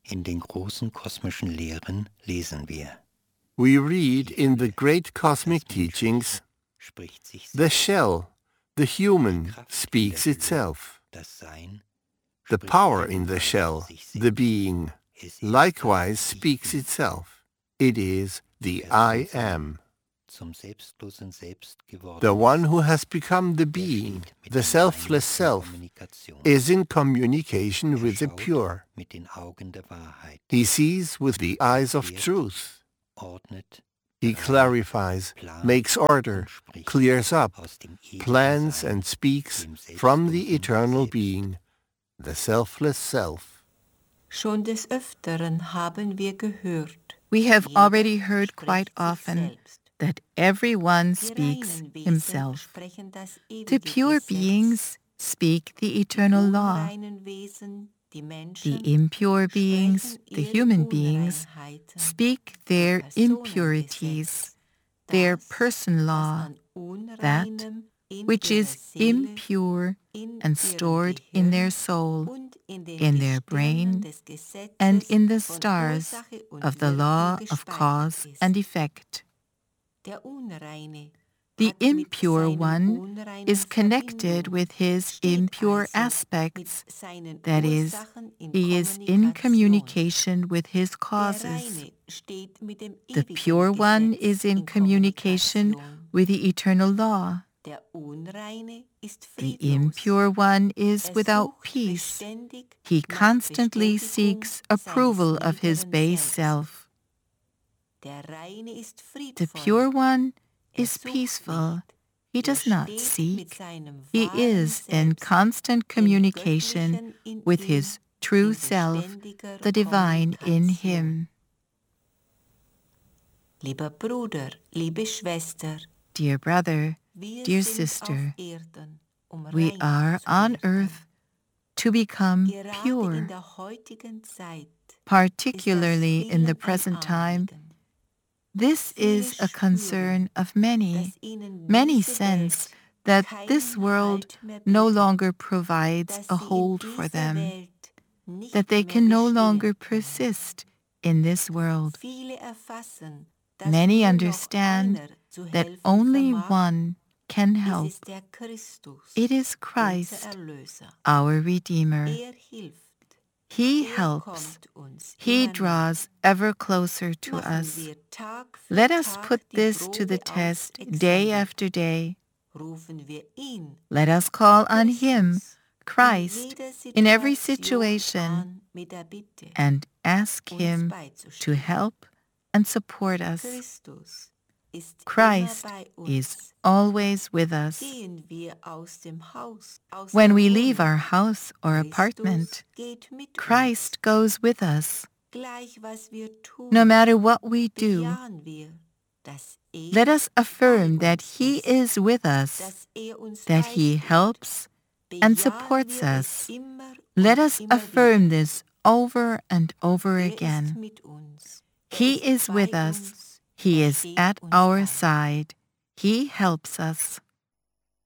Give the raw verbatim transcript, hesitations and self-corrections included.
In den großen kosmischen Lehren lesen wir: We read in the great cosmic teachings, the shell, the human, speaks itself. The power in the shell, the being, likewise speaks itself. It is the I am. The one who has become the being, the selfless self, is in communication with the pure. He sees with the eyes of truth. He clarifies, makes order, clears up, plans and speaks from the eternal being, the selfless self. Schon des Öfteren haben wir gehört. We have already heard quite often that everyone speaks himself. The pure beings speak the eternal law. The impure beings, the human beings, speak their impurities, their person law, that which is impure and stored in their soul, in their brain, and in the stars of the law of cause and effect. The impure one is connected with his impure aspects, that is, he is in communication with his causes. The pure one is in communication with the eternal law. The impure one is without peace. He constantly seeks approval of his base self. The pure one is peaceful. He does not seek. He is in constant communication with his true self, the divine in him. Lieber Bruder, liebe Schwester, dear brother, dear sister, we are on earth to become pure. Particularly in the present time, this is a concern of many. Many sense that this world no longer provides a hold for them, that they can no longer persist in this world. Many understand that only one can help. It is Christ, our Redeemer. He helps. He draws ever closer to us. Let us put this to the test day after day. Let us call on Him, Christ, in every situation and ask Him to help and support us. Christ is always with us. When we leave our house or apartment, Christ goes with us. No matter what we do, let us affirm that He is with us, that He helps and supports us. Let us affirm this over and over again. He is with us. He is at our side. He helps us.